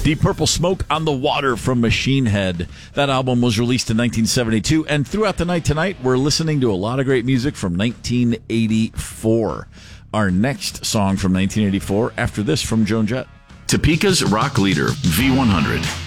Deep Purple, Smoke on the Water from Machine Head. That album was released in 1972, and throughout the night tonight, we're listening to a lot of great music from 1984. Our next song from 1984, after this from Joan Jett. Topeka's rock leader, V100.